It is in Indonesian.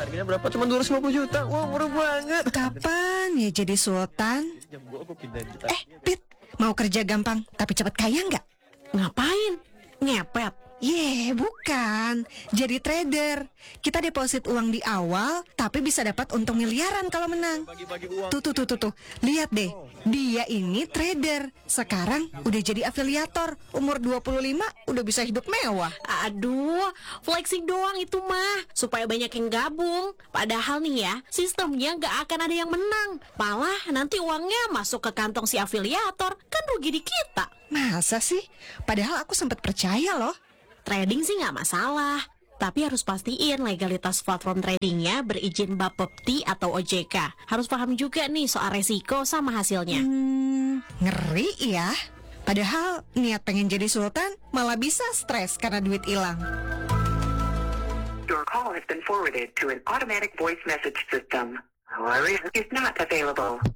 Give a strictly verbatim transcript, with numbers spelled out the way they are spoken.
Harganya berapa? Cuma dua ratus lima puluh juta. Wah, murah banget. Kapan ya jadi sultan? Jam gua aku pindahin kita. Eh, Pit, mau kerja gampang tapi cepat kaya nggak? Ngapain? Ngepet. Ye, bukan. Jadi trader. Kita deposit uang di awal, tapi bisa dapat untung miliaran kalau menang. Bagi-bagi uang. Tuh, tuh, tuh, tuh, tuh. Lihat deh. Dia ini trader. Sekarang udah jadi afiliator. Umur dua puluh lima udah bisa hidup mewah. Aduh, flexing doang itu mah, supaya banyak yang gabung. Padahal nih ya, sistemnya nggak akan ada yang menang. Malah nanti uangnya masuk ke kantong si afiliator. Kan rugi di kita. Masa sih? Padahal aku sempat percaya loh. Trading sih nggak masalah, tapi harus pastiin legalitas platform tradingnya berizin Bapepti atau O J K. Harus paham juga nih soal resiko sama hasilnya. Hmm, ngeri ya. Padahal niat pengen jadi sultan malah bisa stres karena duit hilang. Your call has been forwarded to an automatic voice message system. However, is not available.